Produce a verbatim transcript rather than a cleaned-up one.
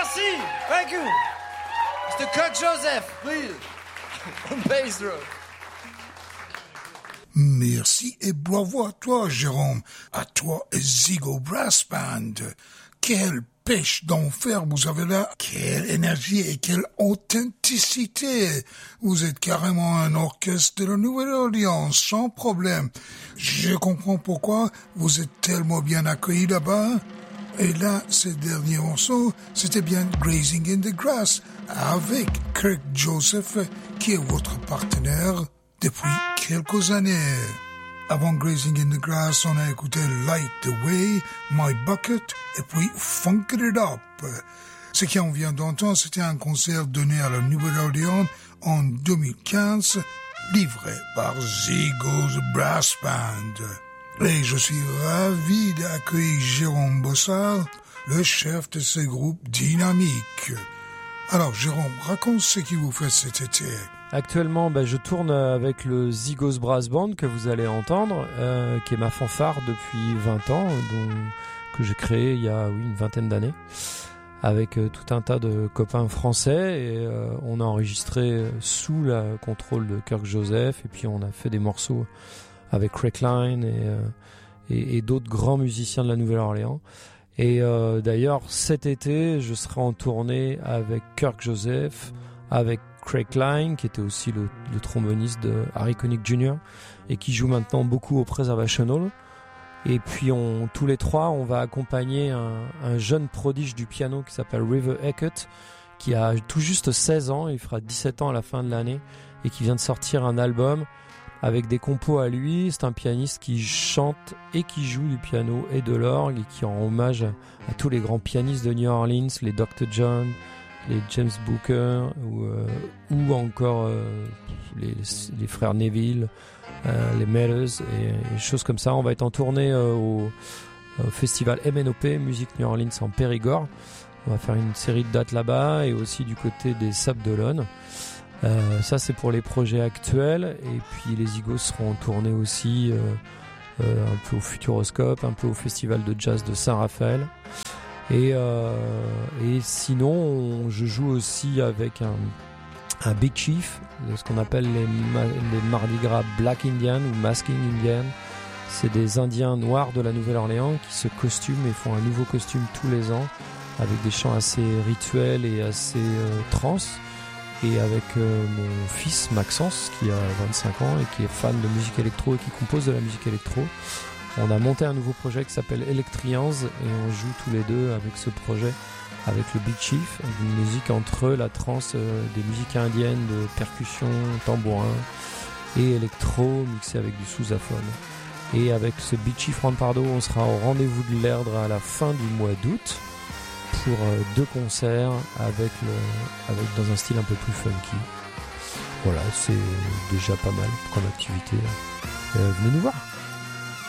Merci. Thank you. Mister Kirk Joseph, please. On bass drum. Merci et bravo à toi, Jérôme. À toi et Zigo Brass Band. Quelle pêche d'enfer vous avez là. Quelle énergie et quelle authenticité. Vous êtes carrément un orchestre de la Nouvelle-Orléans, sans problème. Je comprends pourquoi vous êtes tellement bien accueillis là-bas. Et là, ce dernier morceau, c'était bien Grazing in the Grass, avec Kirk Joseph, qui est votre partenaire depuis quelques années. Avant Grazing in the Grass, on a écouté Light the Way, My Bucket, et puis Funked It Up. Ce qu'on vient d'entendre, c'était un concert donné à la Nouvelle-Orléans en deux mille quinze, livré par Zigo's Brass Band. Et je suis ravi d'accueillir Jérôme Bossard, le chef de ce groupe dynamique. Alors Jérôme, raconte ce que vous faites cet été. Actuellement, bah, je tourne avec le Zigo's Brass Band que vous allez entendre, euh, qui est ma fanfare depuis vingt ans, dont, que j'ai créé il y a oui, une vingtaine d'années, avec euh, tout un tas de copains français. Et euh, on a enregistré sous le contrôle de Kirk Joseph, et puis on a fait des morceaux avec Crackline et, euh, et, et d'autres grands musiciens de la Nouvelle-Orléans. Et euh, d'ailleurs, cet été, je serai en tournée avec Kirk Joseph, avec Crackline, qui était aussi le, le tromboniste de Harry Connick junior et qui joue maintenant beaucoup au Preservation Hall. Et puis on, tous les trois, on va accompagner un, un jeune prodige du piano qui s'appelle River Eckert, qui a tout juste seize ans, il fera dix-sept ans à la fin de l'année, et qui vient de sortir un album avec des compos à lui. C'est un pianiste qui chante et qui joue du piano et de l'orgue, et qui rend hommage à, à tous les grands pianistes de New Orleans, les docteur John, les James Booker, ou, euh, ou encore euh, les, les frères Neville, euh, les Mellors, et, et choses comme ça. On va être en tournée euh, au, au festival M N O P, Musique New Orleans en Périgord. On va faire une série de dates là-bas, et aussi du côté des Sables d'Olonne. Euh, ça c'est pour les projets actuels, et puis les Zigos seront en tournée aussi euh, euh, un peu au Futuroscope, un peu au festival de jazz de Saint-Raphaël, et, euh, et sinon on, je joue aussi avec un, un Big Chief, ce qu'on appelle les, ma, les Mardi Gras Black Indian ou Masking Indian. C'est des Indiens noirs de la Nouvelle-Orléans qui se costument et font un nouveau costume tous les ans, avec des chants assez rituels et assez euh, trans. Et avec euh, mon fils Maxence, qui a vingt-cinq ans et qui est fan de musique électro et qui compose de la musique électro, on a monté un nouveau projet qui s'appelle Electrians, et on joue tous les deux avec ce projet, avec le Big Chief, une musique entre la trance euh, des musiques indiennes de percussion, tambourin et électro mixé avec du sousaphone. Et avec ce Big Chief Rampardo, on sera au rendez-vous de l'Erdre à la fin du mois d'août, pour euh, deux concerts avec le, avec dans un style un peu plus funky. Voilà, c'est déjà pas mal comme activité. Euh, venez nous voir.